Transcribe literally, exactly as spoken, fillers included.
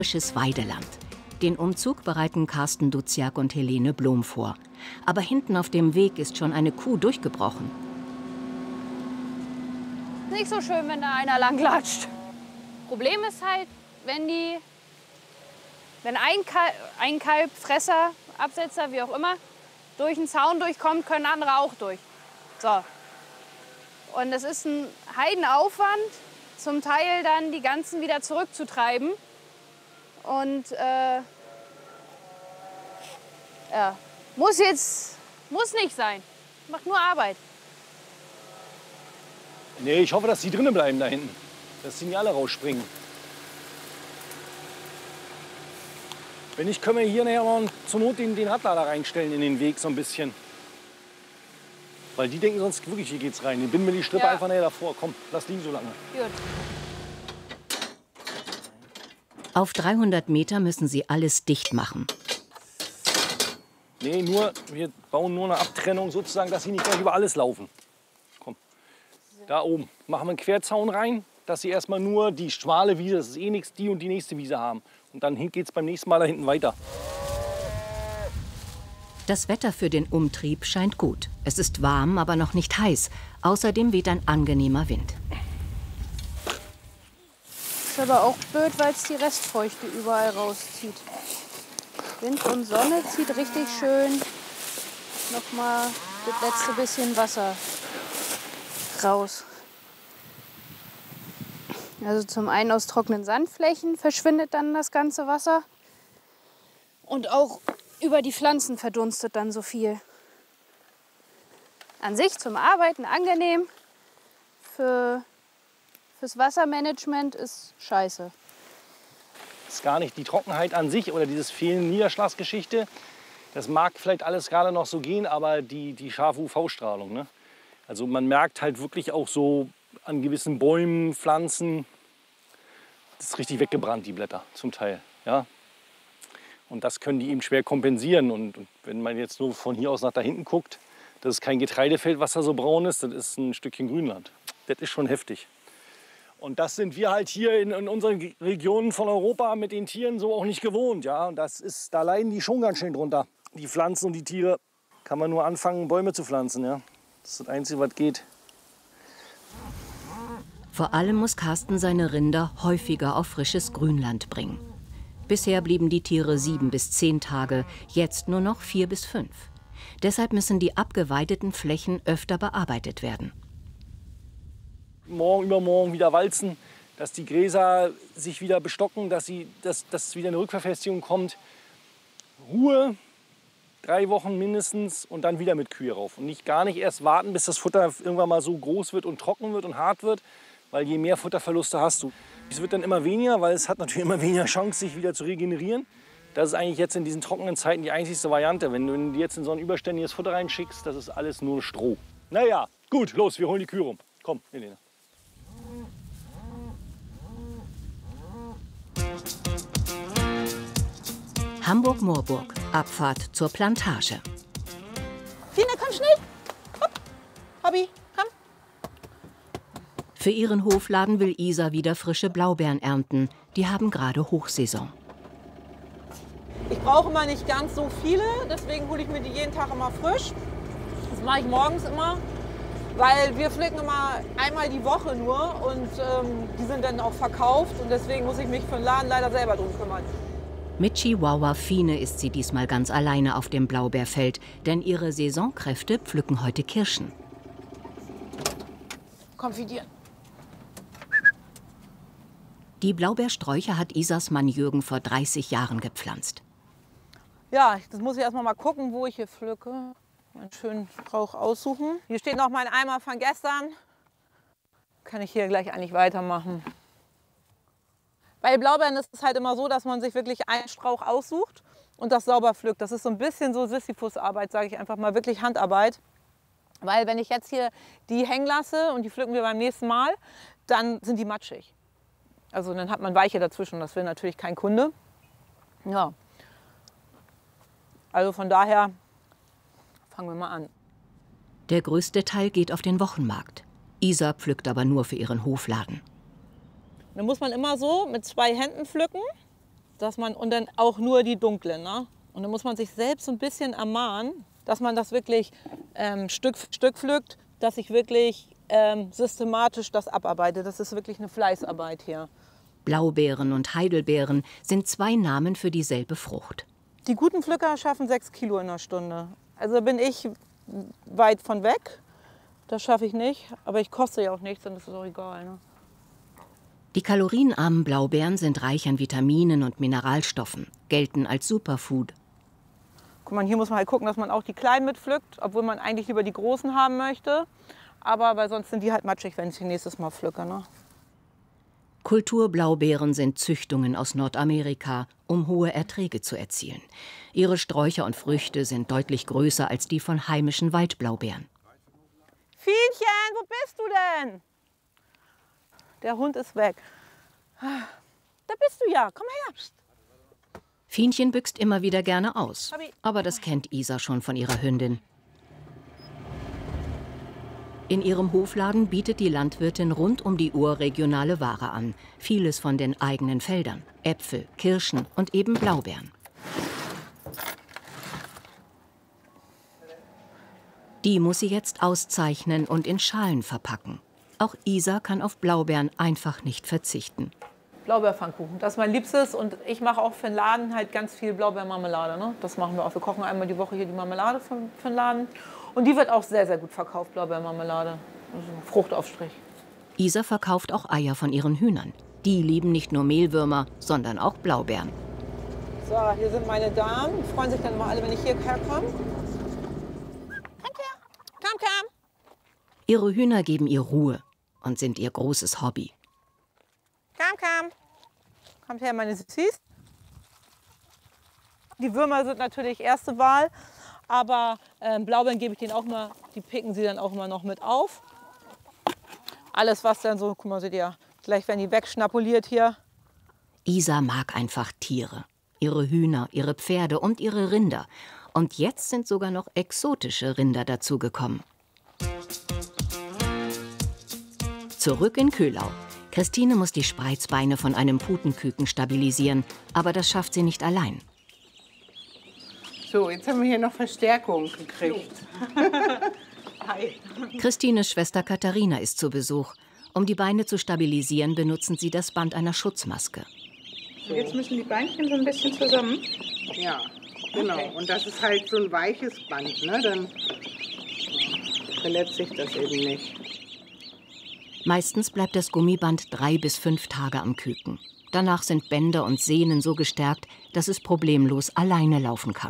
Frisches Weideland. Den Umzug bereiten Carsten Duziak und Helene Blom vor. Aber hinten auf dem Weg ist schon eine Kuh durchgebrochen. Nicht so schön, wenn da einer lang latscht. Problem ist halt, wenn die, wenn ein Kalb, ein Kalb, Fresser, Absetzer, wie auch immer, durch den Zaun durchkommt, können andere auch durch. So. Und es ist ein Heidenaufwand, zum Teil dann die ganzen wieder zurückzutreiben. Und äh, ja, muss jetzt, muss nicht sein. Macht nur Arbeit. Nee, ich hoffe, dass die drinnen bleiben da hinten. Dass die nicht alle rausspringen. Wenn nicht, können wir hier nachher mal zur Not den, den Radlader reinstellen in den Weg so ein bisschen. Weil die denken sonst wirklich, hier geht's rein. Den binden wir die Strippe Ja. einfach näher davor. Komm, lass liegen so lange. Gut. Auf dreihundert Meter müssen sie alles dicht machen. Nee, nur, wir bauen nur eine Abtrennung sozusagen, dass sie nicht gleich über alles laufen. Komm, da oben machen wir einen Querzaun rein, dass sie erstmal nur die schmale Wiese, das ist eh nichts, die und die nächste Wiese haben. Und dann geht es beim nächsten Mal da hinten weiter. Das Wetter für den Umtrieb scheint gut. Es ist warm, aber noch nicht heiß. Außerdem weht ein angenehmer Wind. Ist aber auch blöd, weil es die Restfeuchte überall rauszieht. Wind und Sonne zieht richtig schön noch mal das letzte bisschen Wasser raus. Also zum einen aus trockenen Sandflächen verschwindet dann das ganze Wasser und auch über die Pflanzen verdunstet dann so viel. An sich zum Arbeiten angenehm, für fürs Wassermanagement ist scheiße. Das ist gar nicht die Trockenheit an sich oder dieses fehlende Niederschlagsgeschichte. Das mag vielleicht alles gerade noch so gehen, aber die, die scharfe U V-Strahlung. Ne? Also man merkt halt wirklich auch so an gewissen Bäumen, Pflanzen, das ist richtig weggebrannt, die Blätter zum Teil. Ja? Und das können die eben schwer kompensieren. Und, und wenn man jetzt nur von hier aus nach da hinten guckt, das ist kein Getreidefeld, was da so braun ist, das ist ein Stückchen Grünland. Das ist schon heftig. Und das sind wir halt hier in, in unseren Regionen von Europa mit den Tieren so auch nicht gewohnt. Ja? Und das ist, da leiden die schon ganz schön drunter. Die Pflanzen und die Tiere kann man nur anfangen, Bäume zu pflanzen. Ja? Das ist das Einzige, was geht. Vor allem muss Carsten seine Rinder häufiger auf frisches Grünland bringen. Bisher blieben die Tiere sieben bis zehn Tage, jetzt nur noch vier bis fünf. Deshalb müssen die abgeweideten Flächen öfter bearbeitet werden. Morgen, übermorgen wieder walzen, dass die Gräser sich wieder bestocken, dass, sie, dass, dass wieder eine Rückverfestigung kommt. Ruhe, drei Wochen mindestens und dann wieder mit Kühe rauf. Und nicht gar nicht erst warten, bis das Futter irgendwann mal so groß wird und trocken wird und hart wird, weil je mehr Futterverluste hast du. Es wird dann immer weniger, weil es hat natürlich immer weniger Chance, sich wieder zu regenerieren. Das ist eigentlich jetzt in diesen trockenen Zeiten die einzigste Variante. Wenn du jetzt in so ein überständiges Futter reinschickst, das ist alles nur Stroh. Naja, gut, los, wir holen die Kühe rum. Komm, Helene. Hamburg-Moorburg, Abfahrt zur Plantage. Fine, komm schnell. Hopp. Hobby, komm. Für ihren Hofladen will Isa wieder frische Blaubeeren ernten. Die haben gerade Hochsaison. Ich brauche immer nicht ganz so viele, deswegen hole ich mir die jeden Tag immer frisch. Das mache ich morgens immer, weil wir pflücken immer einmal die Woche nur und ähm, die sind dann auch verkauft und deswegen muss ich mich für den Laden leider selber drum kümmern. Mit Chihuahua Fine ist sie diesmal ganz alleine auf dem Blaubeerfeld, denn ihre Saisonkräfte pflücken heute Kirschen. Konfidieren. Die Blaubeersträucher hat Isas Mann Jürgen vor dreißig Jahren gepflanzt. Ja, das muss ich erstmal mal gucken, wo ich hier pflücke. Einen schönen Strauch aussuchen. Hier steht noch mein Eimer von gestern. Kann ich hier gleich eigentlich weitermachen. Bei Blaubeeren ist es halt immer so, dass man sich wirklich einen Strauch aussucht und das sauber pflückt. Das ist so ein bisschen so Sisyphus-Arbeit, sage ich einfach mal, wirklich Handarbeit. Weil wenn ich jetzt hier die hängen lasse und die pflücken wir beim nächsten Mal, dann sind die matschig. Also dann hat man Weiche dazwischen, das will natürlich kein Kunde. Ja. Also von daher fangen wir mal an. Der größte Teil geht auf den Wochenmarkt. Isa pflückt aber nur für ihren Hofladen. Dann muss man immer so mit zwei Händen pflücken. dass man, und dann auch nur die dunklen. Ne? Und dann muss man sich selbst so ein bisschen ermahnen, dass man das wirklich ähm, Stück für Stück pflückt, dass ich wirklich ähm, systematisch das abarbeite. Das ist wirklich eine Fleißarbeit hier. Blaubeeren und Heidelbeeren sind zwei Namen für dieselbe Frucht. Die guten Pflücker schaffen sechs Kilo in einer Stunde. Also bin ich weit von weg. Das schaffe ich nicht. Aber ich koste ja auch nichts und das ist auch egal. Ne? Die kalorienarmen Blaubeeren sind reich an Vitaminen und Mineralstoffen, gelten als Superfood. Guck mal, hier muss man halt gucken, dass man auch die kleinen mitpflückt, obwohl man eigentlich lieber die großen haben möchte. Aber weil sonst sind die halt matschig, wenn ich sie nächstes Mal pflücke. Ne? Kulturblaubeeren sind Züchtungen aus Nordamerika, um hohe Erträge zu erzielen. Ihre Sträucher und Früchte sind deutlich größer als die von heimischen Waldblaubeeren. Fienchen, wo bist du denn? Der Hund ist weg. Da bist du ja, komm her. Fienchen büxt immer wieder gerne aus, aber das kennt Isa schon von ihrer Hündin. In ihrem Hofladen bietet die Landwirtin rund um die Uhr regionale Ware an. Vieles von den eigenen Feldern. Äpfel, Kirschen und eben Blaubeeren. Die muss sie jetzt auszeichnen und in Schalen verpacken. Auch Isa kann auf Blaubeeren einfach nicht verzichten. Blaubeerpfannkuchen, das ist mein Liebstes. Und ich mache auch für den Laden halt ganz viel Blaubeermarmelade. Ne? Das machen wir auch. Wir kochen einmal die Woche hier die Marmelade für, für den Laden. Und die wird auch sehr, sehr gut verkauft, Blaubeermarmelade. Also Fruchtaufstrich. Isa verkauft auch Eier von ihren Hühnern. Die lieben nicht nur Mehlwürmer, sondern auch Blaubeeren. So, hier sind meine Damen. Die freuen sich dann immer alle, wenn ich hierher komme. Kommt her. Komm, komm. Ihre Hühner geben ihr Ruhe und sind ihr großes Hobby. Komm, komm. Kommt her, meine Süßis. Die Würmer sind natürlich erste Wahl. Aber äh, Blaubeeren gebe ich denen auch mal, die picken sie dann auch immer noch mit auf. Alles, was dann so, guck mal, seht ihr, gleich werden die wegschnapuliert hier. Isa mag einfach Tiere. Ihre Hühner, ihre Pferde und ihre Rinder. Und jetzt sind sogar noch exotische Rinder dazugekommen. Zurück in Köhlau. Christine muss die Spreizbeine von einem Putenküken stabilisieren, aber das schafft sie nicht allein. So, jetzt haben wir hier noch Verstärkung gekriegt. Hi. Christines Schwester Katharina ist zu Besuch. Um die Beine zu stabilisieren, benutzen sie das Band einer Schutzmaske. So. Jetzt müssen die Beinchen so ein bisschen zusammen. Ja, genau. Okay. Und das ist halt so ein weiches Band, ne? Dann verletzt sich das eben nicht. Meistens bleibt das Gummiband drei bis fünf Tage am Küken. Danach sind Bänder und Sehnen so gestärkt, dass es problemlos alleine laufen kann.